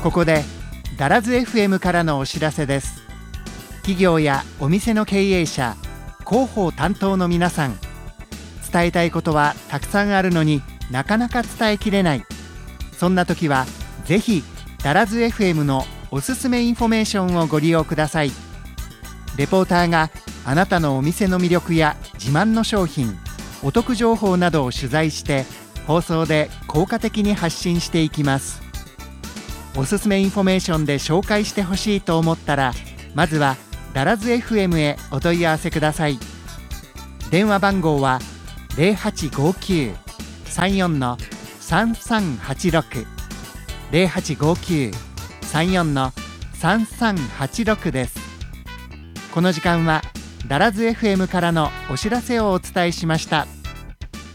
ここでダラズ FM からのお知らせです。企業やお店の経営者、広報担当の皆さん、伝えたいことはたくさんあるのになかなか伝えきれない。そんな時はぜひダラズ FM のおすすめインフォメーションをご利用ください。レポーターがあなたのお店の魅力や自慢の商品、お得情報などを取材して放送で効果的に発信していきます。おすすめインフォメーションで紹介してほしいと思ったら、まずはダラズ FM へお問い合わせください。電話番号は 0859-34-3386 0859-34-3386 です。この時間はダラズ FM からのお知らせをお伝えしました。